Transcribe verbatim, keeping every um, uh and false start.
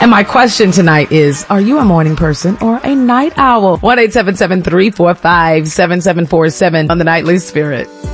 And my question tonight is, are you a morning person or a night owl? one eight seven seven, three four five, seven seven four seven on the Nightly Spirit.